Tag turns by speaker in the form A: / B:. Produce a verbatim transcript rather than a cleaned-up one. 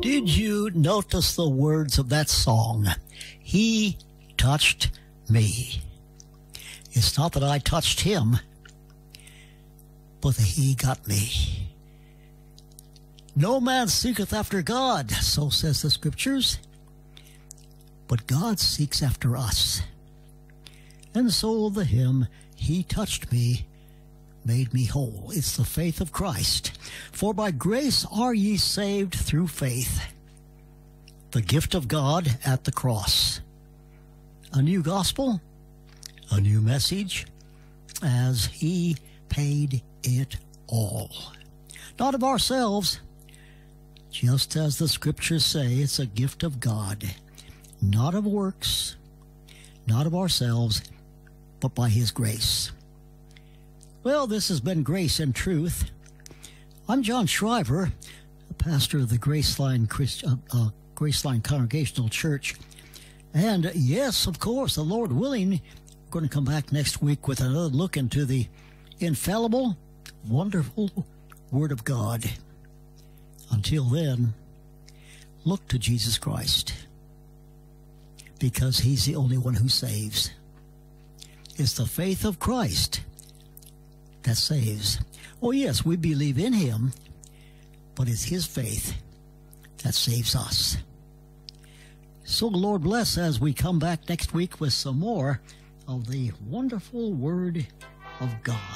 A: Did you notice the words of that song? He touched me. It's not that I touched him, but that he got me. No man seeketh after God, so says the Scriptures, but God seeks after us. And so the hymn, He touched me, made me whole. It's the faith of Christ. For by grace are ye saved through faith, the gift of God at the cross. A new gospel, a new message, as He paid it all. Not of ourselves, just as the Scriptures say, it's a gift of God, not of works, not of ourselves, but by His grace. Well, this has been Grace and Truth. I'm John Shriver, the pastor of the Graceline, Christ, uh, uh, Graceline Congregational Church. And yes, of course, the Lord willing, we're going to come back next week with another look into the infallible, wonderful Word of God. Until then, look to Jesus Christ, because He's the only one who saves. It's the faith of Christ that saves. Oh yes, we believe in Him, but it's His faith that saves us. So Lord bless as we come back next week with some more of the wonderful Word of God.